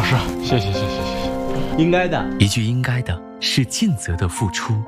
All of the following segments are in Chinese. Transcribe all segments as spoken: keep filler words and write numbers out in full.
是，谢谢谢谢谢谢。 应该的， 一句应该的是尽责的付出。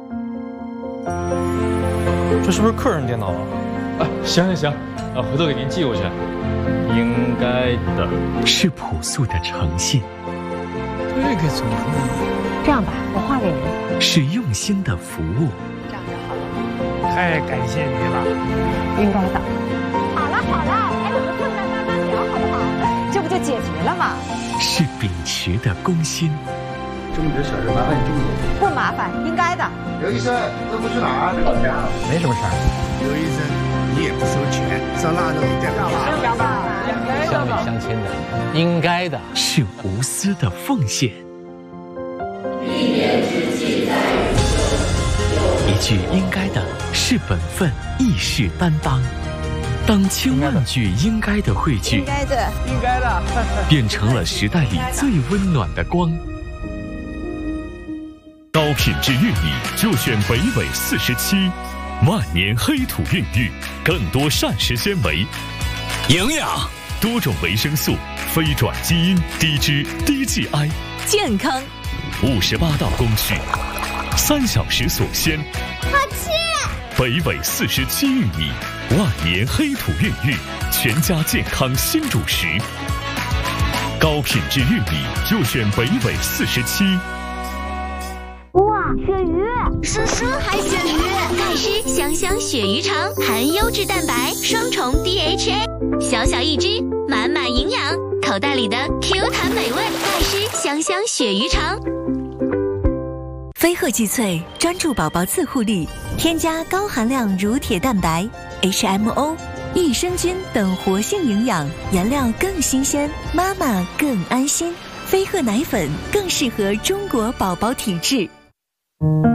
这是不是客人电脑啊？啊，行行行，啊，回头给您寄过去。应该的是朴素的诚信。 这个怎么呢？ 这样吧，我画给您。 是用心的服务。 这样就好了。 太感谢你了。 应该的。好了好了，还有个困难慢慢聊好不好？这不就解决了吗？ 是秉持的公心。 这么点小事，麻烦你注意。 不麻烦，应该的。 刘医生，这不去哪儿？ 老家，没什么事儿。 刘医生，你也不收钱，上那弄一点干嘛？ 乡里乡亲的，应该的。 是无私的奉献。 一年之计在于晨。一句应该的是本分，义士担当。当千万句应该的汇聚， 应该的， 应该的， 变成了时代里最温暖的光。 高品质玉米就选北纬四十七，万年黑土孕育，更多膳食纤维、 营养、 多种维生素、非转基因、低脂、低 G I， 健康。 五十八道工序，三小时锁鲜。 好吃。 北纬四十七玉米，万年黑土孕育，全家健康新主食。高品质玉米就选北纬四十七。 哇，鳕鱼！ 叔叔还鳕鱼，钙湿香香鳕鱼肠，含优质蛋白，双重 D H A， 小小一只，满满营养，口袋里的 Q 弹美味，钙湿香香鳕鱼肠。 飞鹤济萃专注宝宝自护力，添加高含量乳铁蛋白、H M O、益生菌等活性营养，原料更新鲜，妈妈更安心。飞鹤奶粉更适合中国宝宝体质。